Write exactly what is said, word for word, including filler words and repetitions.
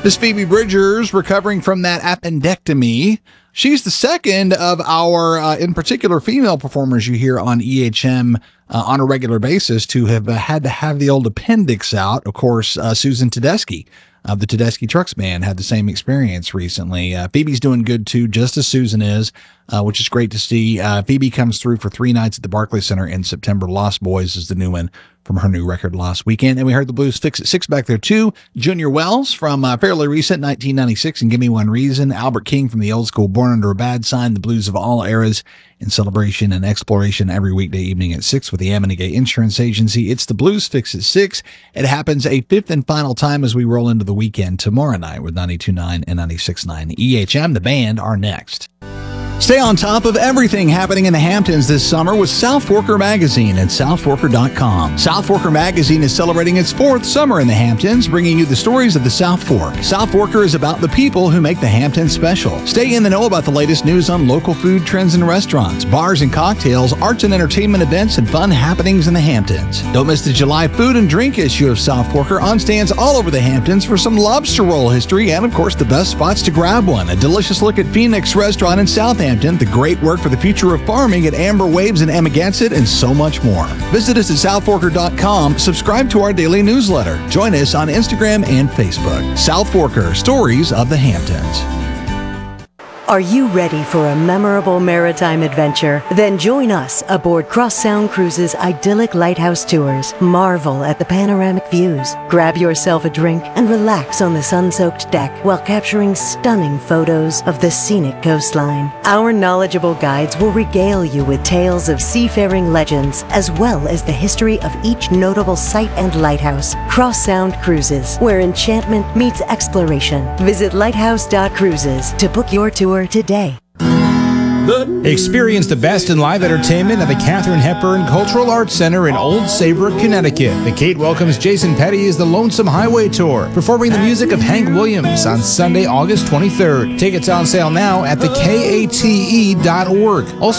This Phoebe Bridgers recovering from that appendectomy. She's the second of our, uh, in particular, female performers you hear on E H M uh, on a regular basis to have uh, had to have the old appendix out. Of course, uh, Susan Tedeschi of the Tedeschi Trucks Band had the same experience recently. Uh, Phoebe's doing good too, just as Susan is, uh, which is great to see. Uh, Phoebe comes through for three nights at the Barclays Center in September. Lost Boys is the new one from her new record Lost Weekend. And we heard the Blues Fix at six back there too. Junior Wells from uh, fairly recent nineteen ninety-six and Give Me One Reason. Albert King from the old school Born Under a Bad Sign. The blues of all eras in celebration and exploration every weekday evening at six with the Ammonigay Insurance Agency. It's the Blues Fix at six. It happens a fifth and final time as we roll into the weekend tomorrow night with ninety-two point nine and ninety-six point nine E H M. The band are next. Stay on top of everything happening in the Hamptons this summer with South Forker Magazine at south forker dot com. South Forker Magazine is celebrating its fourth summer in the Hamptons, bringing you the stories of the South Fork. South Forker is about the people who make the Hamptons special. Stay in the know about the latest news on local food trends and restaurants, bars and cocktails, arts and entertainment events, and fun happenings in the Hamptons. Don't miss the July food and drink issue of South Forker on stands all over the Hamptons for some lobster roll history and, of course, the best spots to grab one. A delicious look at Phoenix Restaurant in Southampton, the great work for the future of farming at Amber Waves in Amagansett, and so much more. Visit us at south forker dot com. Subscribe to our daily newsletter. Join us on Instagram and Facebook. South Forker, Stories of the Hamptons. Are you ready for a memorable maritime adventure? Then join us aboard Cross Sound Cruises' idyllic lighthouse tours. Marvel at the panoramic views. Grab yourself a drink and relax on the sun-soaked deck while capturing stunning photos of the scenic coastline. Our knowledgeable guides will regale you with tales of seafaring legends as well as the history of each notable site and lighthouse. Cross Sound Cruises, where enchantment meets exploration. Visit lighthouse dot cruises to book your tour today. Experience the best in live entertainment at the Katharine Hepburn Cultural Arts Center in Old Saybrook, Connecticut. The Kate Welcomes Jason Petty is the Lonesome Highway Tour, performing the music of Hank Williams on Sunday, August twenty-third. Tickets on sale now at the K A T E dot org. Also